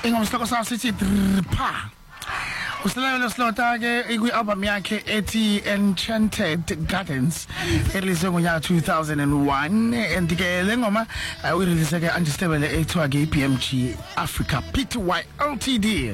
ingomhloko sawo sithi pa usilelo slota ke ikwi-album yakhe ethi Enchanted Gardens elizwe ngonyaka 2001 and ke lengoma uyirelease ke Andistebele ethiwa ke BMG Africa Pty Ltd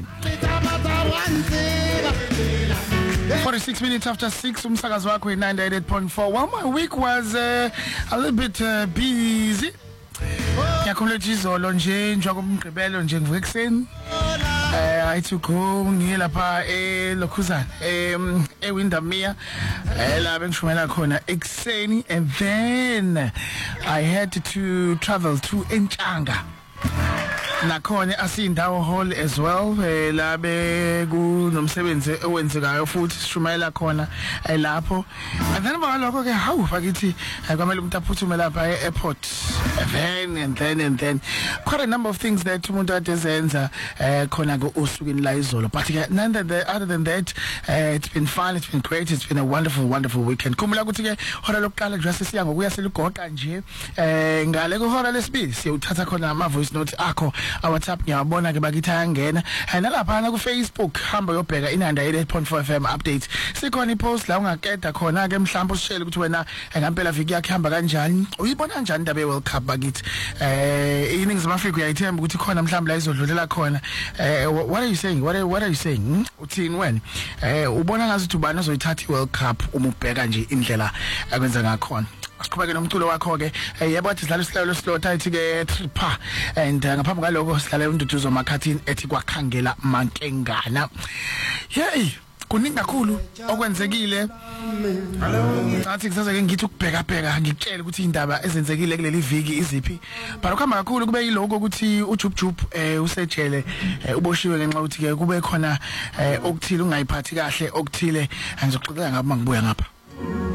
46 minutes after 6 umsakazo wakho 98.4. Well, my week was a little bit busy. Ngiyakhumbula izolo nje njengoMgqibelo nje ngivuka ekseni. I had to go ngilapha eLokhuzana eWindermere la bengishumela khona ekseni, and then I had to travel to eNtshanga nakhona asindawo hall as well la bekunomsebenzi owenzekayo futhi sishumayela khona lapho, and then balokho ke hawu bakithi kwamele umuntu aphuthume lapha e-airport, and then quite a number of things that umuntu adezenza khona go usukini la izolo, but other than that it's been fun, it's been great, it's been a wonderful weekend. Kumula ukuthi ke hora lokuqala nje sesiya ngokuya seligoqa nje ngale ku hora lesibili siyothatha khona ama voice notes akho WhatsApp ngiyabona ke bakithi ayangena nalapha na ku Facebook hamba yobheka inanda 8.4 FM update sikhona ipost la ungakeda khona ke mhlawumbe usishele ukuthi wena ngempela viki yakhe hamba kanjani, uyibona kanjani indaba ye World Cup bakithi iNingizimu Afrika uyayithemba ukuthi khona mhlawumbe la izodlulela khona. What are you saying? What are you saying? Uthini wena ubona ngathi ubani ozoyithatha iWorld Cup uma ubheka nje indlela akwenza ngakhona? Asiqhubeke nomculo wakho ke yebo athi sidlala isihlalo slota ethi ke Tripa, and ngaphambi kwaloko sidlala uNduduzo Makhathini ethi kwakhangela Mankengana. Hey, kuningi kakhulu okwenzekile. Ngathi ngisaze ngithi ukubheka ngikutshela ukuthi indaba ezenzekile kuleli viki iziphi, but ukuhamba kakhulu kube yiloko ukuthi uJubJub usejele uboshiwe ngenxa ukuthi ke kube khona okuthile ungayiphathi kahle okuthile, angizoxoxa ngapha mangibuya ngapha.